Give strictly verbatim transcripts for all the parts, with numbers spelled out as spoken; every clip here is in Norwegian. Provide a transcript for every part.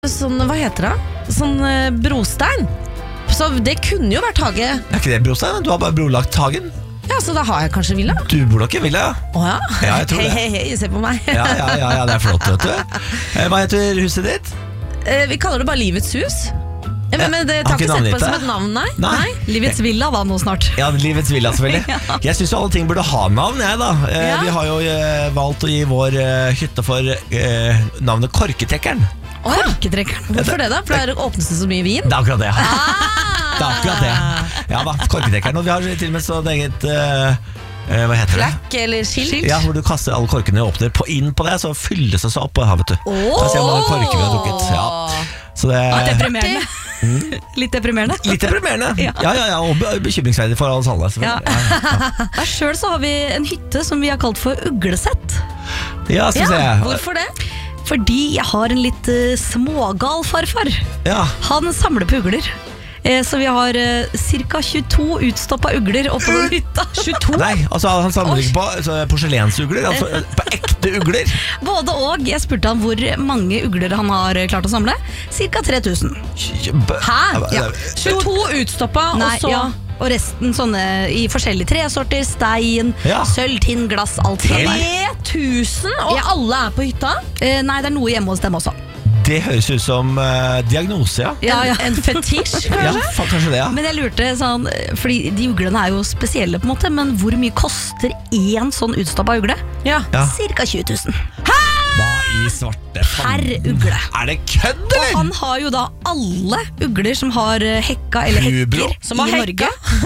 Sånn, hva heter det? Sånn uh, brostein. Så det kunne jo vært hage. Er ikke det brostein? Du har bare brolagt hagen. Ja, så da har jeg kanskje villa. Du bor nok i villa, ja. Åja, ja, jeg tror hei, det. hei, hei, se på meg. ja, ja, ja, ja, det er flott, vet du. Hva heter huset ditt? uh, Vi kaller det bare Livets hus. ja, men, men det tar ikke sett på det som et navn, nei. nei. nei. Livets villa da nå snart. Ja, Livets villa selvfølgelig. ja. Jeg synes jo alle ting burde ha navn, jeg da. uh, ja. Vi har jo uh, valgt å gi vår uh, hytte for uh, navnet Korketrekkeren. Oh, ja. Korketrekkeren. Hvorfor det da? For det er åpnes det så mye vin? Det er akkurat det, ja. Ah! Det er akkurat det. Ja da, Korketrekkeren. Og vi har til og med sånn eget uh, uh, hva heter det? Flakk eller skilt? Ja, hvor du kaster alle korkene og åpner på, inn på det, så fylles det seg opp, vet du. Oh! Da ser man hvor mange korker vi har drukket. Ja. Så det ah, deprimerende. Mm. Litt deprimerende. Litt deprimerende. ja. ja, ja, ja, og bekymringsverdig for oss alle. Ja. Ja, ja. Ja, selv så har vi en hytte som vi har kalt for Uglesett. Ja, skal vi se. Ja, hvorfor det? Fordi jeg har en litt uh, smågal farfar. Ja. Han samler på ugler. eh, Så vi har uh, ca. tjueto utstoppa ugler oppå den hytta. tjueto? Nei, altså han samler ikke på altså, porselensugler, altså på ekte ugler. Både og. Jeg spurte han hvor mange ugler han har klart å samle. Ca. tre tusen. Hæ? Ja. tjueto utstoppa, Nei, og så ja. Og resten sånne i forskjellige tresorter. Stein, ja. sølv, tinn, glass, alt fra der. tre tusen, og Ja. alle er på hytta? eh, Nei, det er noe hjemme hos dem også. Det høres ut som uh, diagnose, ja. Ja, ja. En fetisj, kanskje? Ja, fa- kanskje det, ja. Men jeg lurte sånn, fordi de uglene er jo spesielle på en måte. Men hvor mye koster én sånn utstoppa ugle? Ja. Ja. Cirka tjue tusen Hva i svarte per ugle. Er det kødd, Og eller? han har jo da alle ugler som har eh, hekka eller Hubro. hekker Som har i Norge.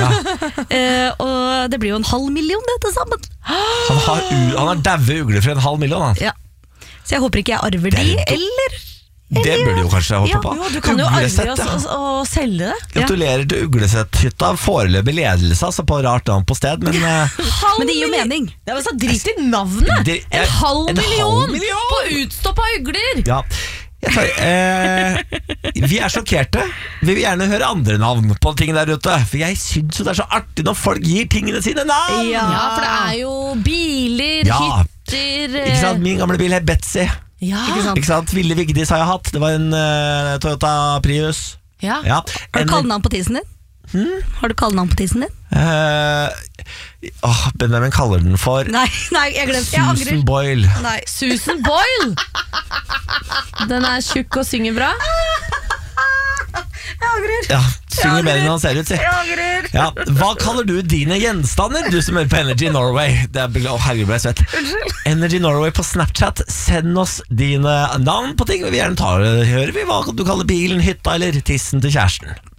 eh, Og det blir jo en halv million dette sammen. Han har, u- han har daue ugler for en halv million, han. Ja. Så jeg håper ikke jeg arver Det er de, do- eller Det burde du kanskje håpe Ja, på. Jo, du kan jo Uglesett, arve og, ja. og, og selge det. Gratulerer til Uglesett-hytta. Foreløpig ledelse, altså på rart navn på sted, men uh, Halv Men det gir jo milli- mening. Ja, men så Drit i navnet! Det- En halv en million, halv million! på utstoppa ugler! ja. Jeg tar, eh, vi er sjokkerte. Vi vil gjerne høre andre navn på ting der ute. For jeg syns jo det er så artig når folk gir tingene sine navn. Ja, for det er jo biler, Ja. hytter Ikke sant? Min gamle bil het Betsy. Ja. Ikke sant? Ville Vigdis har jeg hatt. Det var en uh, Toyota Prius. Ja. Ja. Har En- du kallenavn på tissen din? Hmm? Har du kallenavn på tissen din? Eh, åh, Benjamin kaller den for Nei, nei, jeg glemte. Jeg Susan angrer. Boyle. Nei. Susan Boyle! Den er tjukk og synger bra. Jeg angrer. Ja, Synger mer enn han ser ut, si. Jeg angrer. Ja, hva kaller du dine gjenstander, du som hører på Energy Norway? Det er, å, herregud, ble jeg svett. Energy Norway på Snapchat. Send oss dine navn på ting. Vi vil gjerne ta det. Hører vi hva du kaller bilen, hytta eller tissen til kjæresten.